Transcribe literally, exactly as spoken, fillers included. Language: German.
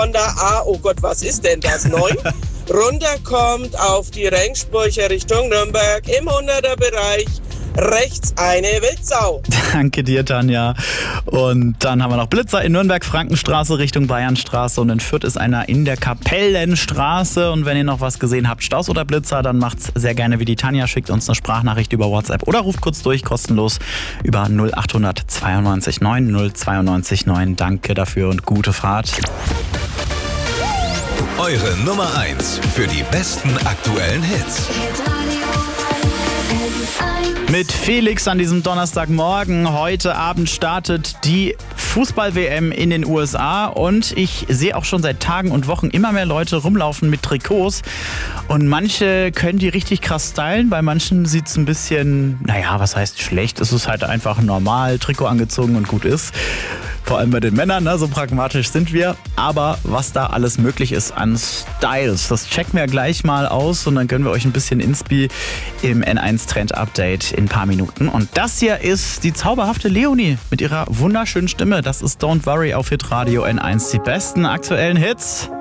von der A, oh Gott, was ist denn das, neun, runterkommt auf die Rengsburger Richtung Nürnberg im hunderter-Bereich, rechts eine Wildsau. Danke dir, Tanja. Und dann haben wir noch Blitzer in Nürnberg, Frankenstraße Richtung Bayernstraße und in Fürth ist einer in der Kapellenstraße. Und wenn ihr noch was gesehen habt, Staus oder Blitzer, dann macht's sehr gerne wie die Tanja. Schickt uns eine Sprachnachricht über WhatsApp oder ruft kurz durch, kostenlos über null acht hundert zweiundneunzig neun null zweiundneunzig neun. Danke dafür und gute Fahrt. Eure Nummer eins für die besten aktuellen Hits. Mit Felix an diesem Donnerstagmorgen. Heute Abend startet die Fußball-W M in den U S A und ich sehe auch schon seit Tagen und Wochen immer mehr Leute rumlaufen mit Trikots und manche können die richtig krass stylen, bei manchen sieht es ein bisschen, naja, was heißt schlecht, es ist halt einfach normal, Trikot angezogen und gut ist. Vor allem bei den Männern, ne? So pragmatisch sind wir. Aber was da alles möglich ist an Styles, das checken wir gleich mal aus und dann gönnen wir euch ein bisschen Inspi im N eins Trend Update in ein paar Minuten. Und das hier ist die zauberhafte Leonie mit ihrer wunderschönen Stimme. Das ist Don't Worry auf Hitradio N eins. Die besten aktuellen Hits.